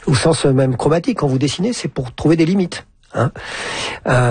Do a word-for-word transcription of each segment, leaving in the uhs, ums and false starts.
au sens même chromatique, quand vous dessinez, c'est pour trouver des limites. Hein. Euh,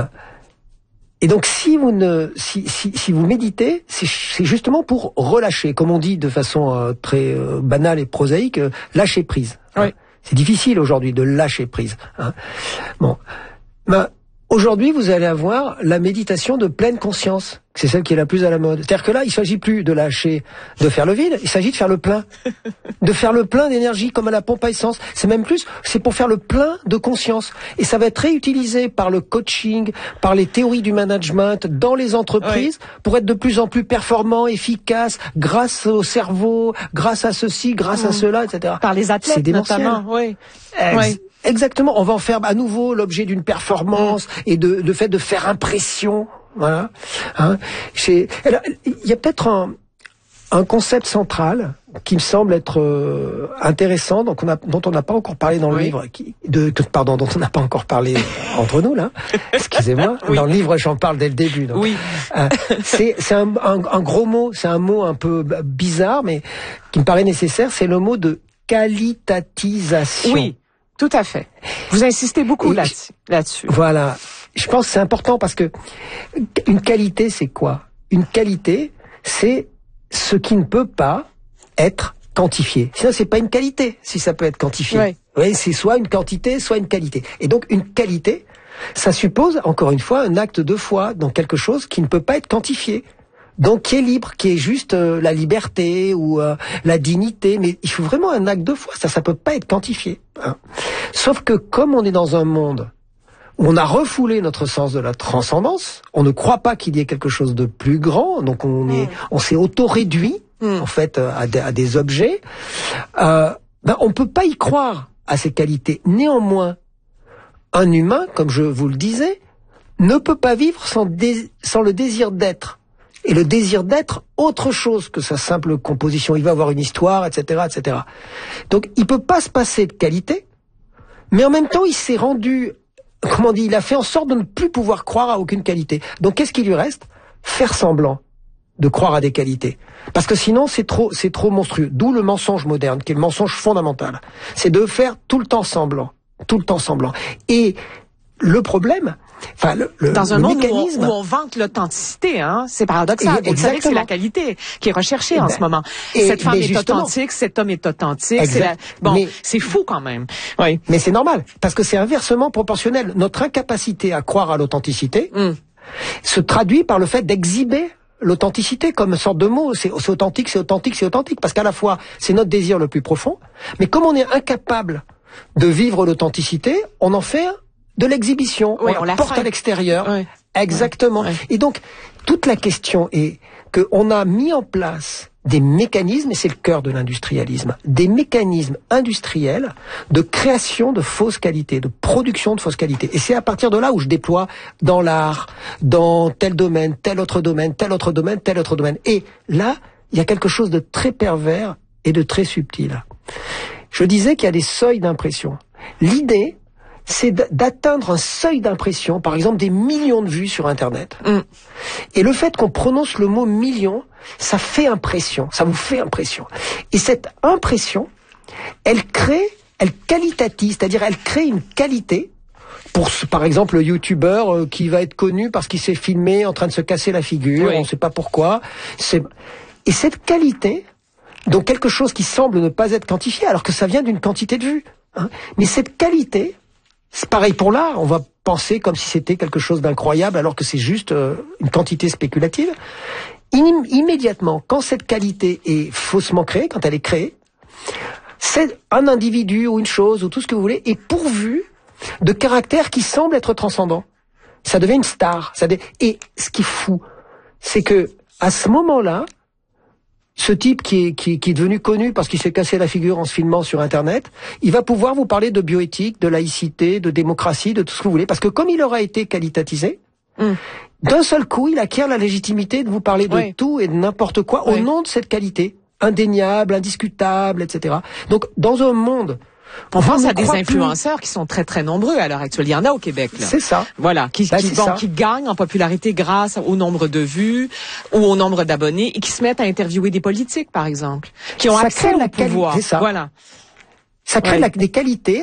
et donc, si vous ne, si, si, si vous méditez, c'est, c'est justement pour relâcher, comme on dit de façon euh, très euh, banale et prosaïque, euh, lâcher prise. Hein. Oui. C'est difficile aujourd'hui de lâcher prise. Hein. Bon, ben, aujourd'hui, vous allez avoir la méditation de pleine conscience. C'est celle qui est la plus à la mode. C'est-à-dire que là, il s'agit plus de lâcher, de faire le vide, il s'agit de faire le plein. De faire le plein d'énergie comme à la pompe à essence. C'est même plus, c'est pour faire le plein de conscience. Et ça va être réutilisé par le coaching, par les théories du management, dans les entreprises, oui. pour être de plus en plus performant, efficace, grâce au cerveau, grâce à ceci, grâce mmh. à cela, et cetera. Par les athlètes, c'est notamment, oui. Ex- oui. Exactement. On va en faire à nouveau l'objet d'une performance mmh. et de, de fait de faire impression. Voilà. Hein. Il y a peut-être un, un concept central qui me semble être euh, intéressant, donc on a, dont on n'a pas encore parlé dans le oui. livre, qui, de, pardon, dont on n'a pas encore parlé entre nous là. Excusez-moi. Oui. Dans le livre, j'en parle dès le début. Donc. Oui. Euh, c'est c'est un, un, un gros mot, c'est un mot un peu bizarre, mais qui me paraît nécessaire. C'est le mot de qualitatisation. Oui, tout à fait. Vous insistez beaucoup là, là-dessus. Voilà. Je pense que c'est important parce que une qualité, c'est quoi? Une qualité, c'est ce qui ne peut pas être quantifié. Sinon, c'est pas une qualité, si ça peut être quantifié. Oui. Oui, c'est soit une quantité, soit une qualité. Et donc, une qualité, ça suppose, encore une fois, un acte de foi dans quelque chose qui ne peut pas être quantifié. Donc, qui est libre, qui est juste euh, la liberté ou euh, la dignité. Mais il faut vraiment un acte de foi. Ça, ça peut pas être quantifié. Hein. Sauf que comme on est dans un monde on a refoulé notre sens de la transcendance. On ne croit pas qu'il y ait quelque chose de plus grand. Donc on est, on s'est auto-réduit mm. en fait à des, à des objets. Euh, ben on peut pas y croire à ces qualités. Néanmoins, un humain, comme je vous le disais, ne peut pas vivre sans, dé, sans le désir d'être. Et le désir d'être autre chose que sa simple composition. Il va avoir une histoire, et cetera, et cetera. Donc il peut pas se passer de qualité, mais en même temps il s'est rendu Comment on dit, il a fait en sorte de ne plus pouvoir croire à aucune qualité. Donc, qu'est-ce qui lui reste? Faire semblant de croire à des qualités. Parce que sinon, c'est trop, c'est trop monstrueux. D'où le mensonge moderne, qui est le mensonge fondamental. C'est de faire tout le temps semblant. Tout le temps semblant. Et le problème, enfin, le, le, dans un le monde mécanisme... où on, où on vante l'authenticité, hein, c'est paradoxal. Vous savez que c'est la qualité qui est recherchée en ben, ce moment. Et, cette femme est justement. authentique, cet homme est authentique. C'est la... Bon, mais, c'est fou quand même. Oui. Mais c'est normal, parce que c'est inversement proportionnel. Notre incapacité à croire à l'authenticité mm. se traduit par le fait d'exhiber l'authenticité comme une sorte de mot. C'est, c'est authentique, c'est authentique, c'est authentique, parce qu'à la fois, c'est notre désir le plus profond, mais comme on est incapable de vivre l'authenticité, on en fait de l'exhibition, oui, on, on la porte feint. à l'extérieur. Oui. Exactement. Oui. Et donc, toute la question est qu'on a mis en place des mécanismes, et c'est le cœur de l'industrialisme, des mécanismes industriels de création de fausses qualités, de production de fausses qualités. Et c'est à partir de là où je déploie dans l'art, dans tel domaine, tel autre domaine, tel autre domaine, tel autre domaine. Et là, il y a quelque chose de très pervers et de très subtil. Je disais qu'il y a des seuils d'impression. L'idée, c'est d'atteindre un seuil d'impression, par exemple des millions de vues sur Internet. Mm. Et le fait qu'on prononce le mot million, ça fait impression, ça vous fait impression. Et cette impression, elle crée, elle qualitative, c'est-à-dire elle crée une qualité pour, par exemple, le youtubeur euh, qui va être connu parce qu'il s'est filmé en train de se casser la figure, oui. on ne sait pas pourquoi. C'est... Et cette qualité, donc quelque chose qui semble ne pas être quantifié, alors que ça vient d'une quantité de vues. Hein. Mais cette qualité, c'est pareil pour l'art, on va penser comme si c'était quelque chose d'incroyable alors que c'est juste euh, une quantité spéculative. Im- immédiatement, quand cette qualité est faussement créée, quand elle est créée, c'est un individu ou une chose ou tout ce que vous voulez est pourvu de caractères qui semblent être transcendants. Ça devient une star. Ça devient... Et ce qui est fou, c'est que à ce moment-là, ce type qui est, qui, qui est devenu connu parce qu'il s'est cassé la figure en se filmant sur Internet, il va pouvoir vous parler de bioéthique, de laïcité, de démocratie, de tout ce que vous voulez. Parce que comme il aura été qualitatisé, mm. d'un seul coup, il acquiert la légitimité de vous parler de oui. tout et de n'importe quoi oui. au nom de cette qualité. Indéniable, indiscutable, et cetera. Donc, dans un monde... On pense à des influenceurs plus. qui sont très très nombreux à l'heure actuelle. Il y en a au Québec. Là. C'est ça. Voilà, qui, ben, qui, bon, qui gagnent en popularité grâce au nombre de vues ou au nombre d'abonnés et qui se mettent à interviewer des politiques, par exemple, qui ont ça accès au la pouvoir. Quali- c'est ça. Voilà. Ça crée ouais. la, des qualités